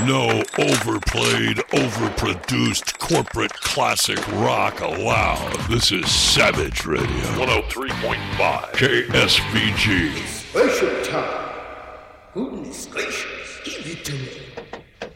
no overplayed, overproduced corporate classic rock allowed. This is Savage Radio. 103.5 KSVG. Spaceship time. Goodness gracious, give it to me.